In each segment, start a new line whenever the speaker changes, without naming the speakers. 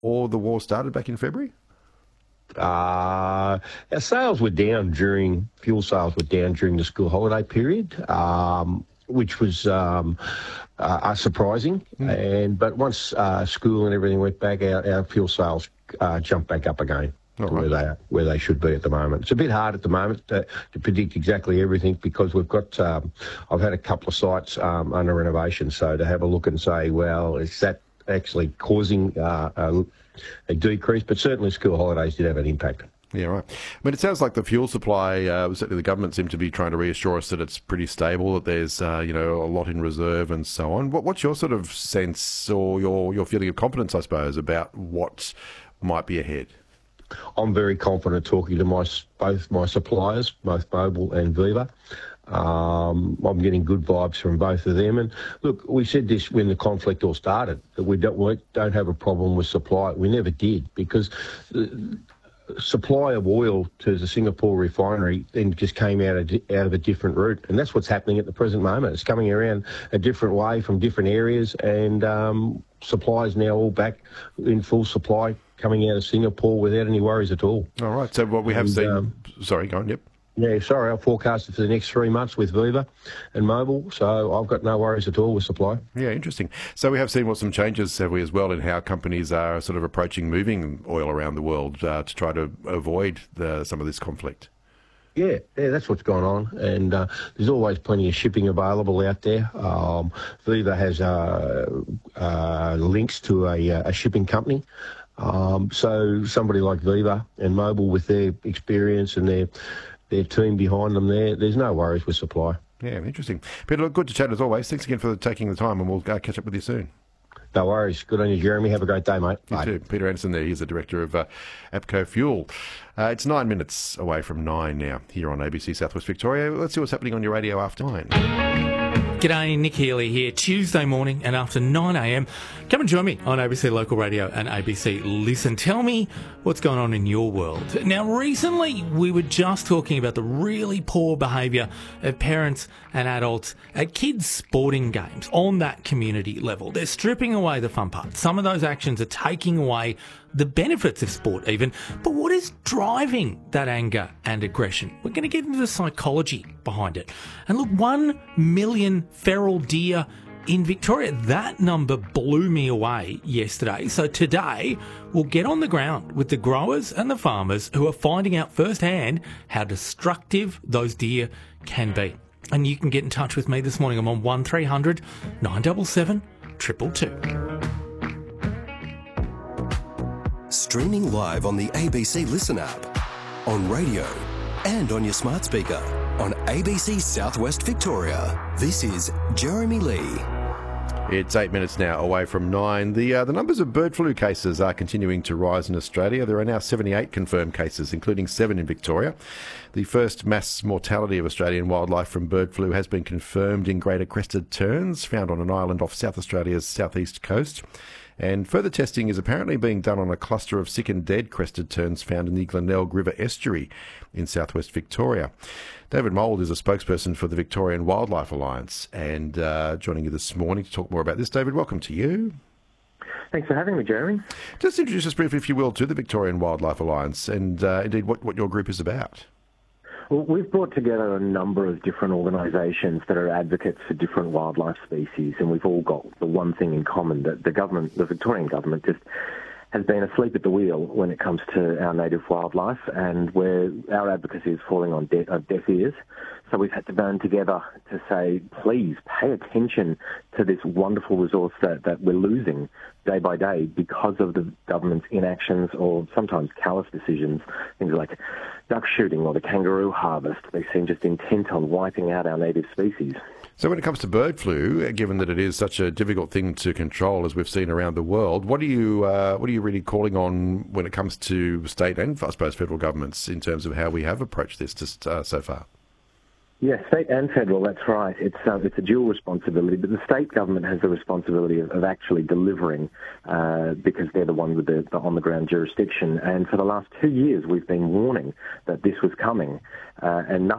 before the war started back in February?
Our sales were down fuel sales were down during the school holiday period, which was surprising. But once school and everything went back, our fuel sales jumped back up again. Where they should be at the moment. It's a bit hard at the moment to predict exactly everything because we've got. I've had a couple of sites under renovation, so to have a look and say, well, is that actually causing a decrease? But certainly, school holidays did have an impact.
Yeah, right. I mean, it sounds like the fuel supply, certainly the government seem to be trying to reassure us that it's pretty stable, that there's, a lot in reserve and so on. What's your sort of sense or your feeling of confidence, I suppose, about what might be ahead?
I'm very confident talking to both my suppliers, both Mobil and Viva. I'm getting good vibes from both of them. And look, we said this when the conflict all started, that we don't have a problem with supply. We never did, because supply of oil to the Singapore refinery then just came out of a different route, and that's what's happening at the present moment. It's coming around a different way from different areas, and supply is now all back in full supply coming out of Singapore without any worries at all.
All right. So what we have seen... sorry, go on. Yep.
Yeah, sorry, I'll forecast it for the next 3 months with Viva and Mobil, so I've got no worries at all with supply.
Yeah, interesting. So we have seen some changes, have we, as well, in how companies are sort of approaching moving oil around the world to try to avoid some of this conflict.
Yeah, that's what's going on, and there's always plenty of shipping available out there. Viva has links to a shipping company. So somebody like Viva and Mobil, with their experience and their team behind them there's no worries with supply.
Yeah, interesting. Peter, look, good to chat as always. Thanks again for taking the time, and we'll catch up with you soon.
No worries. Good on you, Jeremy. Have a great day, mate.
You too. Peter Anderson there. He's the director of APCO Fuel. It's 9 minutes away from 9 now here on ABC Southwest Victoria. Let's see what's happening on your radio after 9.
G'day, Nick Healy here, Tuesday morning and after 9am. Come and join me on ABC Local Radio and ABC Listen. Tell me what's going on in your world. Now, recently we were just talking about the really poor behaviour of parents and adults at kids' sporting games on that community level. They're stripping away the fun part. Some of those actions are taking away the benefits of sport even. But what is driving that anger and aggression? We're going to get into the psychology behind it. And look, 1 million feral deer in Victoria. That number blew me away yesterday. So today we'll get on the ground with the growers and the farmers who are finding out firsthand how destructive those deer can be. And you can get in touch with me this morning. I'm on 1300 977 222.
Streaming live on the ABC Listen app, on radio and on your smart speaker on ABC Southwest Victoria. This is Jeremy Lee.
It's 8 minutes now away from 9. The numbers of bird flu cases are continuing to rise in Australia. There are now 78 confirmed cases, including 7 in Victoria. The first mass mortality of Australian wildlife from bird flu has been confirmed in greater crested terns, found on an island off South Australia's southeast coast. And further testing is apparently being done on a cluster of sick and dead crested terns found in the Glenelg River estuary in southwest Victoria. David Mould is a spokesperson for the Victorian Wildlife Alliance, and joining you this morning to talk more about this. David, welcome to you.
Thanks for having me, Jeremy.
Just introduce us briefly, if you will, to the Victorian Wildlife Alliance and indeed what your group is about.
Well, we've brought together a number of different organisations that are advocates for different wildlife species, and we've all got the one thing in common, that the Victorian government just has been asleep at the wheel when it comes to our native wildlife, and where our advocacy is falling on deaf ears. So we've had to band together to say, please pay attention to this wonderful resource that we're losing day by day because of the government's inactions or sometimes callous decisions, things like duck shooting or the kangaroo harvest. They seem just intent on wiping out our native species.
So when it comes to bird flu, given that it is such a difficult thing to control, as we've seen around the world, what are you really calling on when it comes to state and, I suppose, federal governments in terms of how we have approached this so far?
Yes, state and federal, that's right. It's a dual responsibility, but the state government has the responsibility of actually delivering because they're the one with the on-the-ground jurisdiction. And for the last 2 years, we've been warning that this was coming, and nothing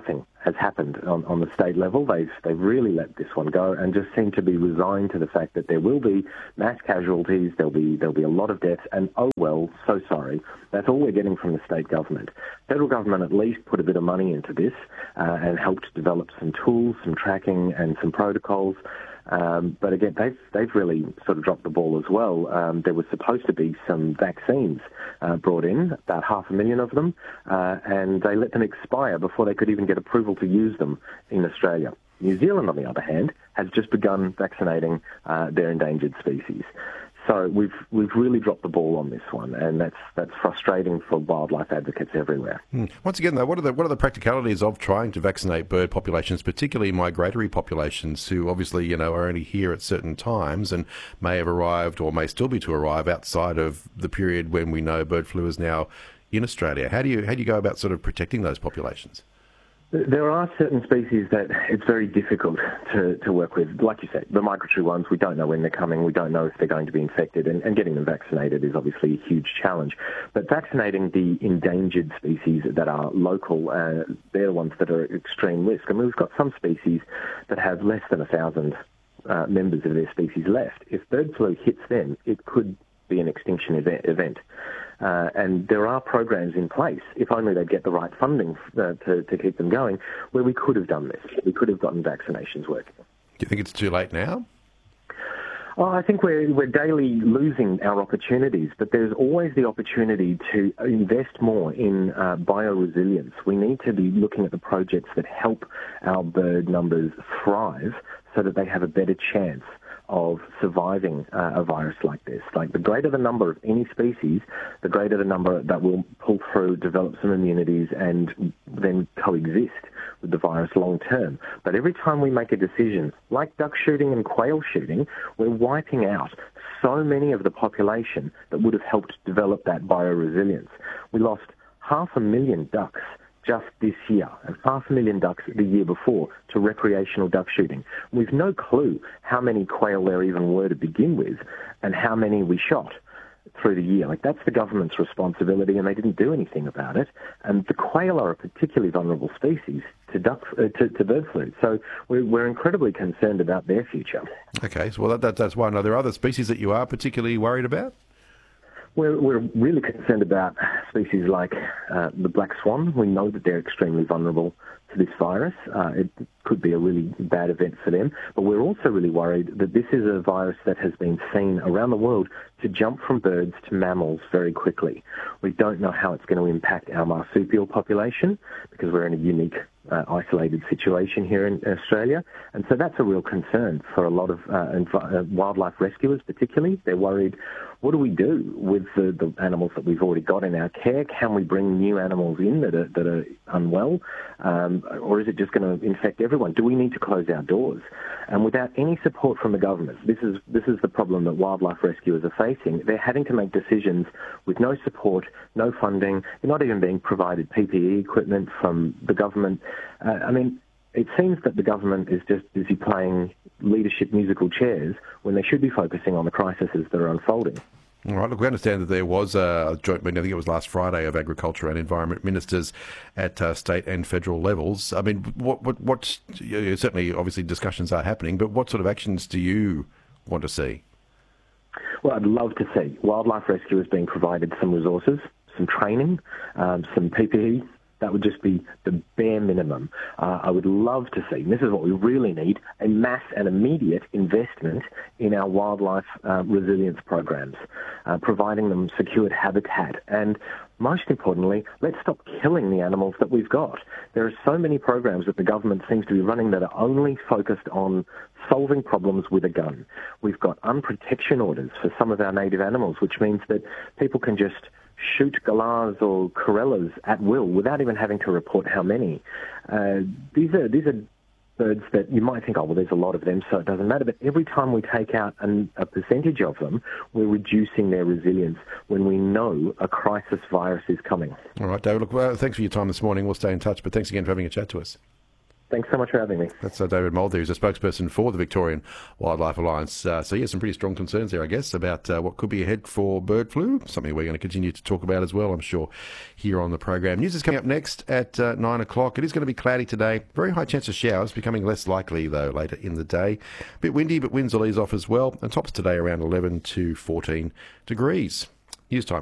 has happened on the state level. They've really let this one go and just seem to be resigned to the fact that there will be mass casualties, there'll be a lot of deaths, and oh well, so sorry. That's all we're getting from the state government. Federal government at least put a bit of money into this and helped develop some tools, some tracking, and some protocols. But again, they've really sort of dropped the ball as well. There was supposed to be some vaccines brought in, about 500,000 of them, and they let them expire before they could even get approval to use them in Australia. New Zealand, on the other hand, has just begun vaccinating their endangered species. So we've really dropped the ball on this one, and that's frustrating for wildlife advocates everywhere.
Once again, though, what are the practicalities of trying to vaccinate bird populations, particularly migratory populations, who obviously are only here at certain times and may have arrived or may still be to arrive outside of the period when we know bird flu is now in Australia? How do you go about sort of protecting those populations?
There are certain species that it's very difficult to work with. Like you said, the migratory ones, we don't know when they're coming. We don't know if they're going to be infected, and getting them vaccinated is obviously a huge challenge. But vaccinating the endangered species that are local, they're the ones that are at extreme risk. I mean, we've got some species that have less than 1,000 members of their species left. If bird flu hits them, it could be an extinction event. And there are programs in place, if only they'd get the right funding to keep them going, where we could have done this. We could have gotten vaccinations working.
Do you think it's too late now?
Oh, I think we're daily losing our opportunities, but there's always the opportunity to invest more in bioresilience. We need to be looking at the projects that help our bird numbers thrive so that they have a better chance of surviving a virus like this. Like, the greater the number of any species, the greater the number that will pull through, develop some immunities, and then coexist with the virus long term. But every time we make a decision, like duck shooting and quail shooting, we're wiping out so many of the population that would have helped develop that bioresilience. We lost 500,000 ducks just this year, and 500,000 ducks the year before to recreational duck shooting. We've no clue how many quail there even were to begin with and how many we shot through the year. Like, that's the government's responsibility, and they didn't do anything about it. And the quail are a particularly vulnerable species to bird flu. So we're incredibly concerned about their future.
Okay, so well, that's one. Are there other species that you are particularly worried about?
We're really concerned about species like the black swan. We know that they're extremely vulnerable to this virus. It could be a really bad event for them. But we're also really worried that this is a virus that has been seen around the world to jump from birds to mammals very quickly. We don't know how it's going to impact our marsupial population because we're in a unique isolated situation here in Australia. And so that's a real concern for a lot of wildlife rescuers particularly. They're worried, what do we do with the animals that we've already got in our care? Can we bring new animals in that are unwell? Or is it just going to infect everyone? Do we need to close our doors? And without any support from the government, this is the problem that wildlife rescuers are facing. They're having to make decisions with no support, no funding. They're not even being provided PPE equipment from the government. It seems that the government is just busy playing leadership musical chairs when they should be focusing on the crises that are unfolding.
All right. Look, we understand that there was a joint meeting, I think it was last Friday, of Agriculture and Environment Ministers at state and federal levels. I mean, what certainly, obviously, discussions are happening, but what sort of actions do you want to see?
Well, I'd love to see wildlife rescuers being provided some resources, some training, some PPE. That would just be the bare minimum. I would love to see, and this is what we really need, a mass and immediate investment in our wildlife resilience programs, providing them secured habitat. And most importantly, let's stop killing the animals that we've got. There are so many programs that the government seems to be running that are only focused on solving problems with a gun. We've got unprotection orders for some of our native animals, which means that people can just shoot galahs or corellas at will without even having to report how many. These are birds that you might think, oh, well, there's a lot of them, so it doesn't matter. But every time we take out a percentage of them, we're reducing their resilience when we know a crisis virus is coming.
All right, David, look, thanks for your time this morning. We'll stay in touch, but thanks again for having a chat to us.
Thanks so much for having me.
That's David Mulder, who's a spokesperson for the Victorian Wildlife Alliance. So, yeah, some pretty strong concerns there, I guess, about what could be ahead for bird flu, something we're going to continue to talk about as well, I'm sure, here on the program. News is coming up next at 9 o'clock. It is going to be cloudy today. Very high chance of showers, becoming less likely, though, later in the day. A bit windy, but winds will ease off as well. And tops today around 11 to 14 degrees. News time.